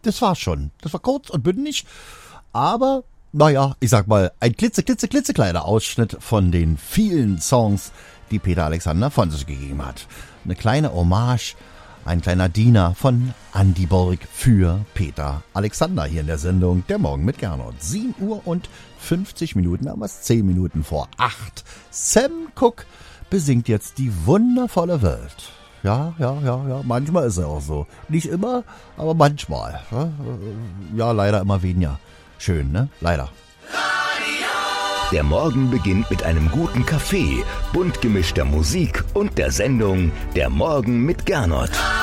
das war schon. Das war kurz und bündig, aber, naja, ich sag mal, ein klitzekleiner Ausschnitt von den vielen Songs, die Peter Alexander von sich gegeben hat. Eine kleine Hommage, ein kleiner Diener von Andi Borg für Peter Alexander hier in der Sendung Der Morgen mit Gernot. 7 Uhr und 50 Minuten, aber es 10 Minuten vor 8. Sam Cooke besingt jetzt die wundervolle Welt. Ja, manchmal ist er auch so. Nicht immer, aber manchmal. Ja, leider immer weniger. Schön, ne? Leider. Der Morgen beginnt mit einem guten Kaffee, bunt gemischter Musik und der Sendung Der Morgen mit Gernot.